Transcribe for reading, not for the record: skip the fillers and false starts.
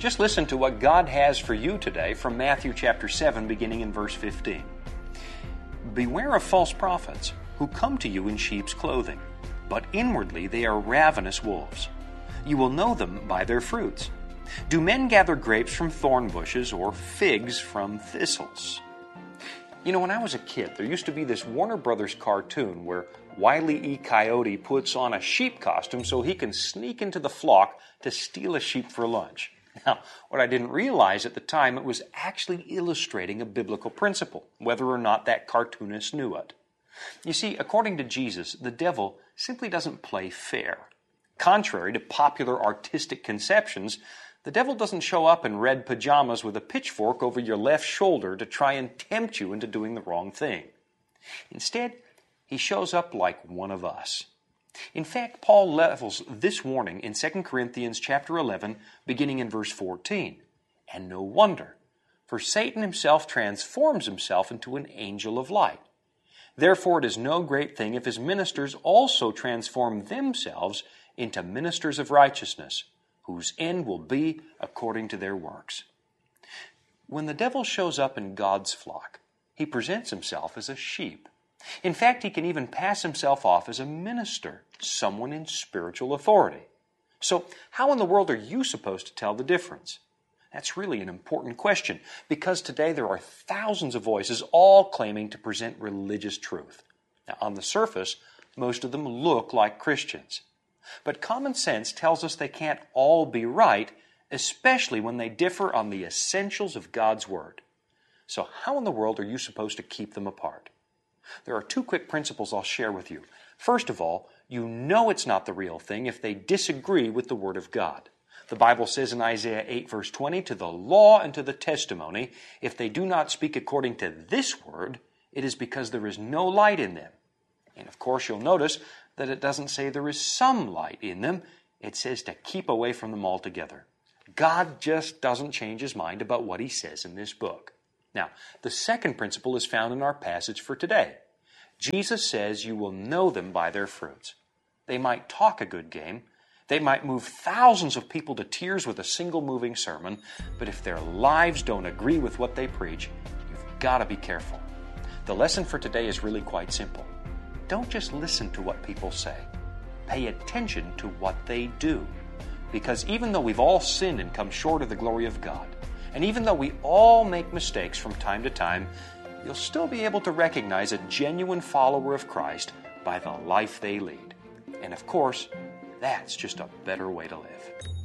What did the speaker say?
Just listen to what God has for you today from Matthew chapter 7, beginning in verse 15. Beware of false prophets who come to you in sheep's clothing, but inwardly they are ravenous wolves. You will know them by their fruits. Do men gather grapes from thorn bushes or figs from thistles? You know, when I was a kid, there used to be this Warner Brothers cartoon where Wile E. Coyote puts on a sheep costume so he can sneak into the flock to steal a sheep for lunch. Now, what I didn't realize at the time, it was actually illustrating a biblical principle, whether or not that cartoonist knew it. You see, according to Jesus, the devil simply doesn't play fair. Contrary to popular artistic conceptions, the devil doesn't show up in red pajamas with a pitchfork over your left shoulder to try and tempt you into doing the wrong thing. Instead, he shows up like one of us. In fact, Paul levels this warning in 2 Corinthians chapter 11, beginning in verse 14. And no wonder, for Satan himself transforms himself into an angel of light. Therefore it is no great thing if his ministers also transform themselves into ministers of righteousness, whose end will be according to their works. When the devil shows up in God's flock, he presents himself as a sheep. In fact, he can even pass himself off as a minister, someone in spiritual authority. So, how in the world are you supposed to tell the difference? That's really an important question, because today there are thousands of voices all claiming to present religious truth. Now, on the surface, most of them look like Christians. But common sense tells us they can't all be right, especially when they differ on the essentials of God's Word. So how in the world are you supposed to keep them apart? There are two quick principles I'll share with you. First of all, you know it's not the real thing if they disagree with the Word of God. The Bible says in Isaiah 8, verse 20, to the law and to the testimony, if they do not speak according to this Word, it is because there is no light in them. And of course, you'll notice that it doesn't say there is some light in them. It says to keep away from them altogether. God just doesn't change his mind about what he says in this book. Now, the second principle is found in our passage for today. Jesus says you will know them by their fruits. They might talk a good game. They might move thousands of people to tears with a single moving sermon. But if their lives don't agree with what they preach, you've got to be careful. The lesson for today is really quite simple. Don't just listen to what people say. Pay attention to what they do. Because even though we've all sinned and come short of the glory of God, and even though we all make mistakes from time to time, you'll still be able to recognize a genuine follower of Christ by the life they lead. And of course, that's just a better way to live.